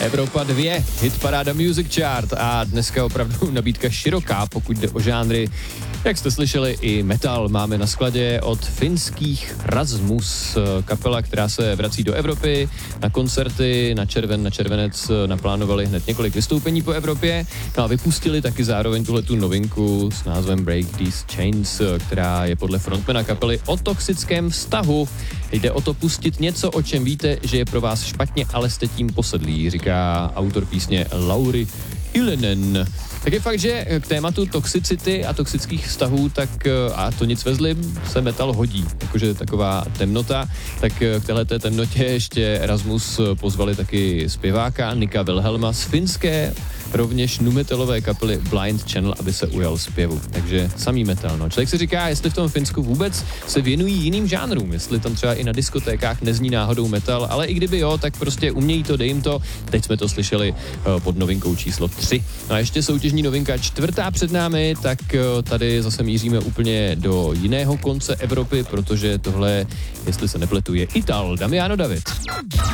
Evropa 2, hitparáda Music Chart a dneska opravdu nabídka široká, pokud jde o žánry. Jak jste slyšeli, i metal máme na skladě od finských Rasmus, kapela, která se vrací do Evropy na koncerty, na červenec naplánovali hned několik vystoupení po Evropě, no a vypustili taky zároveň tuhletu novinku s názvem Break These Chains, která je podle frontmana kapely o toxickém vztahu. Jde o to pustit něco, o čem víte, že je pro vás špatně, ale jste tím posedlí, říká autor písně Lauri Ylönen. Tak je fakt, že k tématu toxicity a toxických vztahů, tak a to nic ve zlým, se metal hodí. Jakože taková temnota, tak k téhleté temnotě ještě Rasmus pozvali taky zpěváka Nika Wilhelma z finské, rovněž numetalové kapely Blind Channel, aby se ujal zpěvu. Takže samý metal, no. Člověk si říká, jestli v tom Finsku vůbec se věnují jiným žánrům, jestli tam třeba i na diskotékách nezní náhodou metal, ale i kdyby jo, tak prostě umějí to, dej jim to. Teď jsme to slyšeli pod novinkou číslo 3. No a ještě soutěžní novinka 4. před námi, tak tady zase míříme úplně do jiného konce Evropy, protože tohle, jestli se nepletu, je Ital. Damiano David.